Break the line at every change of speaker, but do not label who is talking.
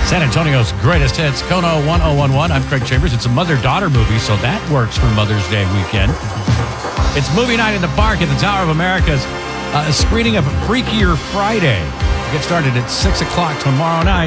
San Antonio's greatest hits, Kono 1011. I'm Craig Chambers. It's a mother-daughter movie, so that works for Mother's Day weekend. It's movie night in the park at the Tower of America's screening of Freakier Friday. Get started at 6 o'clock tomorrow night.